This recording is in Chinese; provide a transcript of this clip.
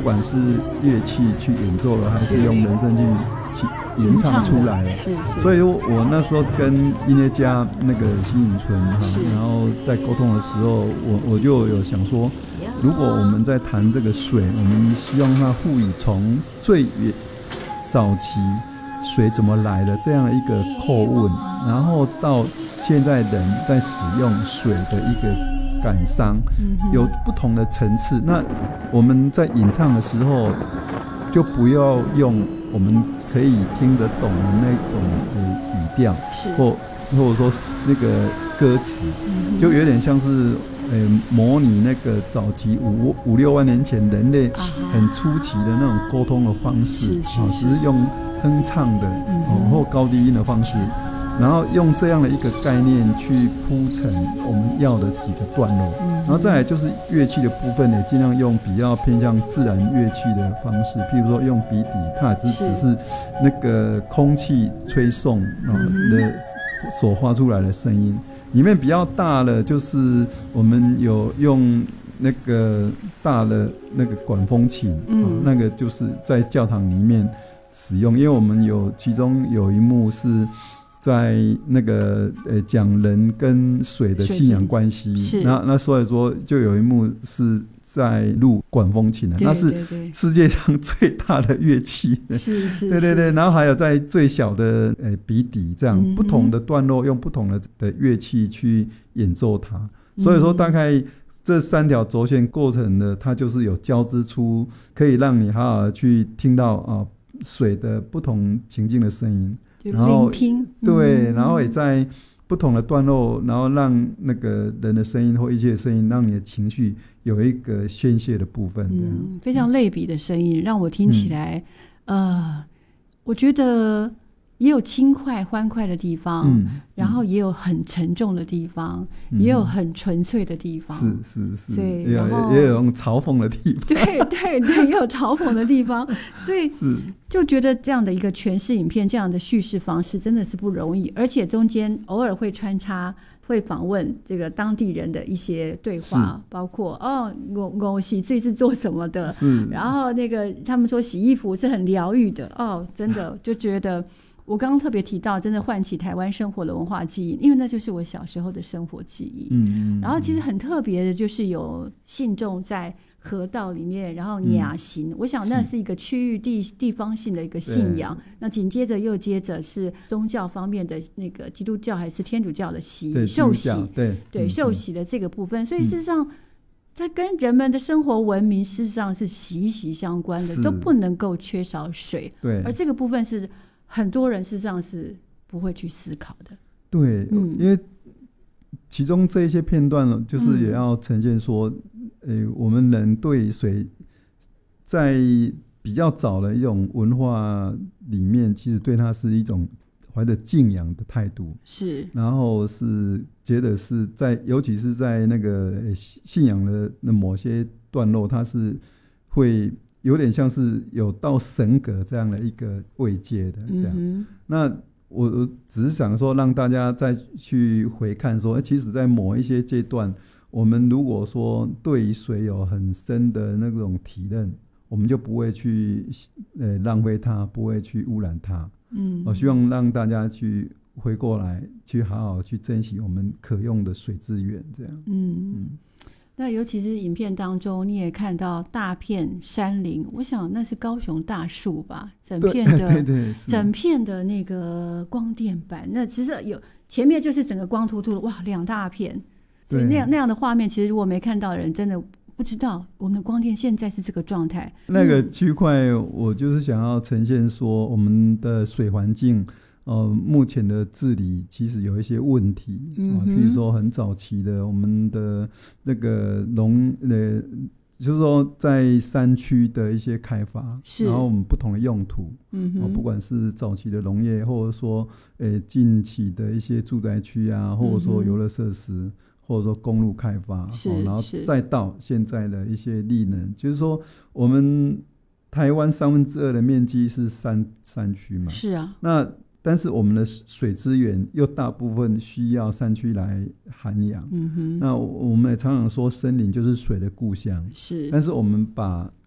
管是乐器去演奏了，还是用人声去演唱出来， 是。 所以我那时候跟音乐家那个辛颖纯然后在沟通的时候，我就有想说，如果我们在谈这个水，我们希望它赋予从最早期水怎么来的这样一个叩问，然后到现在人在使用水的一个感伤，有不同的层次。那我们在演唱的时候，就不要用我们可以听得懂的那种语调，或者说那个歌词，就有点像是模拟那个早期五六万年前人类很初期的那种沟通的方式，只是用哼唱的或高低音的方式。然后用这样的一个概念去铺成我们要的几个段落，然后再来就是乐器的部分，也尽量用比较偏向自然乐器的方式，譬如说用笔底，它只是那个空气吹送的所发出来的声音。里面比较大的就是我们有用那个大的那个管风琴，那个就是在教堂里面使用，因为我们其中有一幕是在那个讲人跟水的信仰关系，那所以说就有一幕是在录管风琴的，那是世界上最大的乐器， 是对，然后还有在最小的笔底，这样不同的段落用不同的乐器去演奏它，所以说大概这3条轴线构成的，它就是有交织出可以让你好好的去听到水的不同情境的声音，然后聆听， 对，然后也在不同的段落，然后让那个人的声音或一切的声音，让你的情绪有一个宣泄的部分， 非常类比的声音，让我听起来，我觉得也有轻快欢快的地方，然后也有很沉重的地方，也有很纯粹的地方， 是， 对， 也有用嘲讽的地方， 对，也有嘲讽的地方，所以就觉得这样的一个诠释影片，这样的叙事方式真的是不容易，而且中间偶尔会穿插。会访问这个当地人的一些对话，包括我洗最是做什么的，然后那个他们说洗衣服是很疗愈的，真的就觉得我刚刚特别提到，真的唤起台湾生活的文化记忆，因为那就是我小时候的生活记忆。然后其实很特别的就是有信众在河道里面，然后雅行，我想那是一个区域地方性的一个信仰。那紧接着又接着是宗教方面的那个基督教还是天主教的受洗，对受洗的这个部分，所以事实上它跟人们的生活文明事实上是息息相关的，都不能够缺少水。 对， 而这个部分是很多人事实上是不会去思考的。 对，因为其中这一些片段呢，就是也要呈现说，我们人对水在比较早的一种文化里面，其实对它是一种怀着敬仰的态度， 是， 然后是觉得是在，尤其是在那个信仰的某些段落，它是会有点像是有到神格这样的一个位阶的这样。那我只是想说，让大家再去回看说，其实在某一些阶段，我们如果说对于水有很深的那种体认，我们就不会去浪费它，不会去污染它。我希望让大家去回过来，去好好去珍惜我们可用的水资源，这样。 那尤其是影片当中，你也看到大片山林，我想那是高雄大树吧，整片的那个光电板，那其实有前面就是整个光秃秃的，哇，2大片，所以那样的画面，其实如果没看到的人，真的不知道我们的光电现在是这个状态。 那个区块，我就是想要呈现说，我们的水环境。目前的治理其实有一些问题比如说很早期的我们的那个就是说在山区的一些开发，然后我们不同的用途，不管是早期的农业，或者说近期的一些住宅区啊，或者说游乐设施，或者说公路开发，然后再到现在的一些力能，就是说我们台湾2/3的面积是山区嘛， 是啊， 但是我们的水资源又大部分需要山区来涵养，那我们也常常说森林就是水的故乡， 是。 但是我们把